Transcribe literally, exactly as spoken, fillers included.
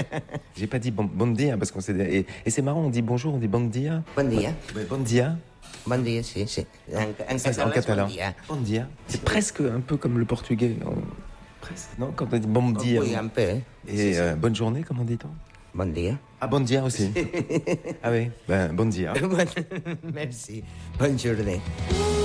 J'ai pas dit bon, bon dia parce qu'on s'est... Et, et c'est marrant, on dit bonjour, on dit bon dia. Bon dia. Ouais, bon dia. Bon dia, si, si. En, en Ça, c'est català, en catalan. Bon dia. Bon dia. C'est presque un peu comme le portugais. On- Presque, non? Quand on dit bon dia. Oui, un peu. Hein. Et euh, bonne journée, comment dit-on? Bon dia. Ah, bon dia aussi. Ah oui, ben, bon dia. Merci. Bonne journée.